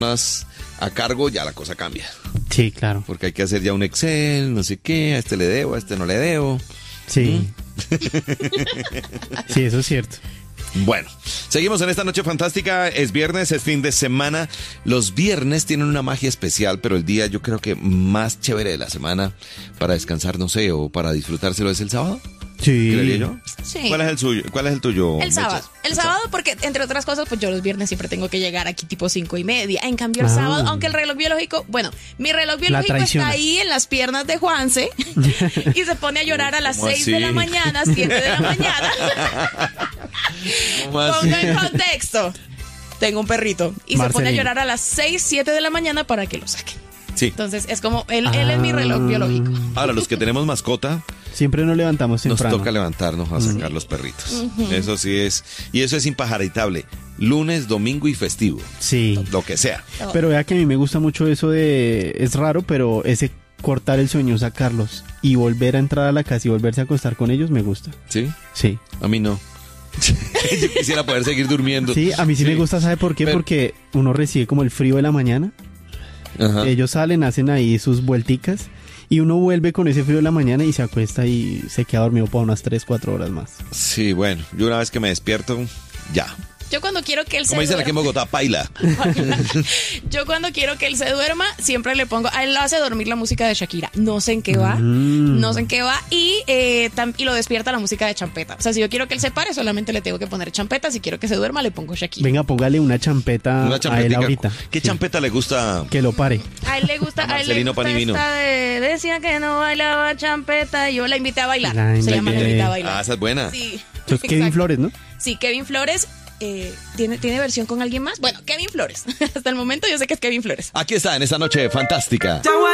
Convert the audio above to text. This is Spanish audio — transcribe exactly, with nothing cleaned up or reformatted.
más a cargo, ya la cosa cambia. Sí, claro. Porque hay que hacer ya un Excel, no sé qué, a este le debo, a este no le debo. Sí. ¿Mm? Sí, eso es cierto. Bueno, seguimos en esta noche fantástica. Es viernes, es fin de semana. Los viernes tienen una magia especial, pero el día yo creo que más chévere de la semana para descansar, no sé, o para disfrutárselo es el sábado. Sí. ¿Creería yo? Sí. ¿Cuál es el suyo? ¿Cuál es el tuyo? El sábado. Mechas? El sábado porque, entre otras cosas, pues yo los viernes siempre tengo que llegar aquí tipo cinco y media. En cambio, el Ah. sábado, aunque el reloj biológico, bueno, mi reloj biológico traiciona. está ahí en las piernas de Juanse y se pone a llorar a las ¿Cómo seis así? de la mañana, siete de la mañana. ¿Cómo así? Ponga en contexto. Tengo un perrito y se pone a Marcelino. llorar a las seis, siete de la mañana para que lo saquen. Sí. Entonces es como, él, él es mi reloj Ah. biológico. Ahora, los que tenemos mascota, Siempre nos levantamos nos temprano. toca levantarnos a sacar los perritos. Eso sí es. Y eso es impajaritable. Lunes, domingo y festivo. Sí. Lo que sea. Pero vea que a mí me gusta mucho eso de... Es raro, pero ese cortar el sueño, sacarlos y volver a entrar a la casa y volverse a acostar con ellos, me gusta. ¿Sí? Sí. A mí no. Yo quisiera poder seguir durmiendo. Sí, a mí sí, me gusta, ¿sabe por qué? Pero- Porque uno recibe como el frío de la mañana. Ajá. Ellos salen, hacen ahí sus vuelticas y uno vuelve con ese frío de la mañana y se acuesta y se queda dormido por unas tres, cuatro horas más. Sí, bueno, yo una vez que me despierto, ya. Yo cuando quiero que él se Como dicen aquí en duerma, Bogotá, paila. yo cuando quiero que él se duerma, siempre le pongo, a él lo hace dormir la música de Shakira. No sé en qué va, Mm. no sé en qué va, y, eh, tam- y lo despierta la música de champeta. O sea, si yo quiero que él se pare, solamente le tengo que poner champeta. Si quiero que se duerma, le pongo Shakira. Venga, póngale una champeta Una a él champetica. ahorita. ¿Qué Sí, champeta le gusta? Que lo pare. A él le gusta, A a él le Marcelino gusta Panimino. esta de, decía que no bailaba champeta, y yo la invité a bailar. La Se llama La invité. invité a Ah, bailar. esa es buena. Sí. Eso es Kevin Exacto. Flores, ¿no? Sí, Kevin Flores. Eh, ¿tiene, ¿Tiene versión con alguien más? Bueno, Kevin Flores. Hasta el momento yo sé que es Kevin Flores. Aquí está en esta noche fantástica.